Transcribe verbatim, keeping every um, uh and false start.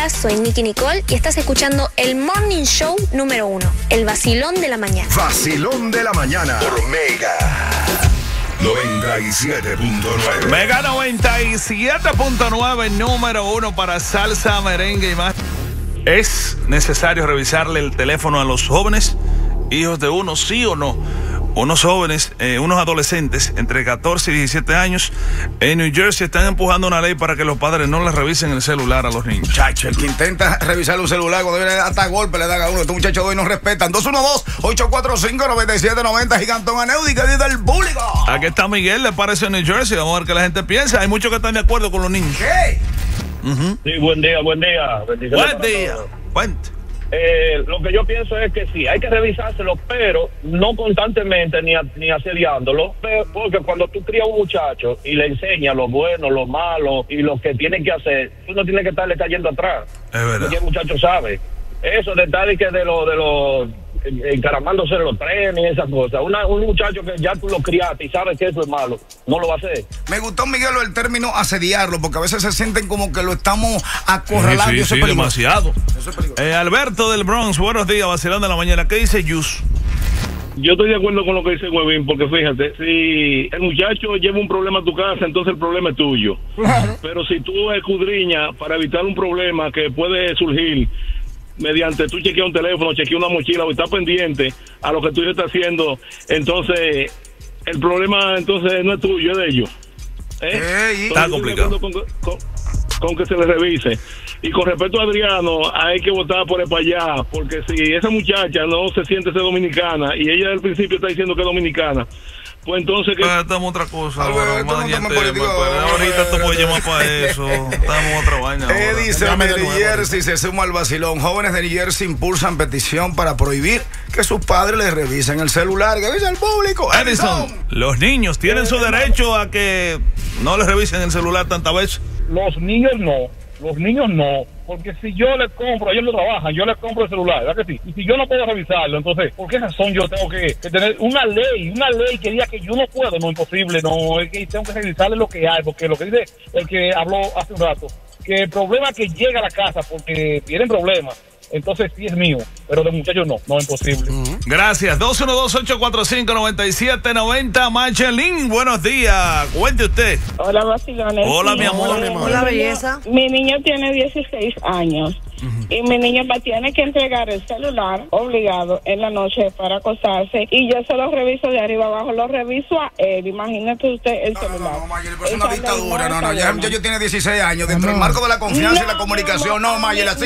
días, soy Nicky Nicole y estás escuchando el Morning Show número uno, el vacilón de la mañana. Vacilón de la mañana por Mega noventa y siete punto nueve. Mega noventa y siete punto nueve, número uno para salsa, merengue y más. ¿Es necesario revisarle el teléfono a los jóvenes, hijos de uno, sí o no? Unos jóvenes, eh, unos adolescentes entre catorce y diecisiete años en New Jersey están empujando una ley para que los padres no les revisen el celular a los niños. Chacho, el que intenta revisar un celular cuando viene hasta golpe le dan a uno. Estos muchachos de hoy no respetan. dos uno dos, ocho cuatro cinco, nueve siete nueve cero, Gigantón Aneudi, que dice el público. Aquí está Miguel, le parece en New Jersey. Vamos a ver qué la gente piensa. Hay muchos que están de acuerdo con los niños. ¿Qué? Uh-huh. Sí, buen día, buen día. Buen día. Cuente. Eh, lo que yo pienso es que sí, hay que revisárselo, pero no constantemente ni, a, ni asediándolo, pero, porque cuando tú crías a un muchacho y le enseñas lo bueno, lo malo y lo que tiene que hacer, tú no tienes que estarle cayendo atrás. Es verdad. Porque el muchacho sabe. Eso de estar y que de los de los encaramándose en los trenes y esas cosas. Una, un muchacho que ya tú lo criaste y sabes que eso es malo, no lo va a hacer. Me gustó, Miguel, el término asediarlo, porque a veces se sienten como que lo estamos acorralando. Sí, sí, eso sí, es demasiado. Eso es peligroso. Eh, Alberto del Bronx, buenos días, vacilón de la mañana. ¿Qué dice Yus? Yo estoy de acuerdo con lo que dice Huevín, porque fíjate, si el muchacho lleva un problema a tu casa, entonces el problema es tuyo. Claro. Pero si tú escudriñas para evitar un problema que puede surgir mediante tú chequeas un teléfono, chequeas una mochila o estás pendiente a lo que tú estás haciendo, entonces el problema entonces no es tuyo, es de ellos. ¿Eh? Ey, está complicado. Con, con, con que se le revise. Y con respecto a Adriano, hay que votar por el para allá, porque si esa muchacha no se siente ser dominicana y ella al principio está diciendo que es dominicana, pues entonces que... Ah, estamos otra cosa. Alberto, ahora, no más estamos tema, políticos, pero ahorita tú puedes llamar para eso. Estamos otra vaina. ahora. Edison de New Jersey se suma al vacilón. Jóvenes de New Jersey impulsan petición para prohibir que sus padres les revisen el celular. ¿Qué dice el público? Edison, los niños tienen su derecho a que no les revisen el celular tantas veces. Los niños no, los niños no, porque si yo les compro, ellos lo trabajan, yo les compro el celular, ¿verdad que sí? Y si yo no puedo revisarlo, entonces, ¿por qué razón yo tengo que, que tener una ley, una ley que diga que yo no puedo? No, imposible, no, es que tengo que revisarle lo que hay, porque lo que dice el que habló hace un rato, que el problema que llega a la casa porque tienen problemas, entonces sí es mío, pero de muchachos no, no es imposible. Uh-huh. Gracias. dos uno dos, ocho cuatro cinco, nueve siete nueve cero. Machelín, buenos días. Cuente usted. Hola, vacilones. Hola, sí, mi amor. Hola, Hola, belleza. Mi niño tiene dieciséis años. Uh-huh. Y mi niño va, tiene que entregar el celular obligado en la noche para acostarse. Y yo se lo reviso de arriba abajo, lo reviso a él. Imagínate usted el No, celular. no, no, Mayel, es una dictadura. No, no, ya, ya yo tiene dieciséis años. Dentro del marco de la confianza no, y la comunicación. No, no Mayel, así.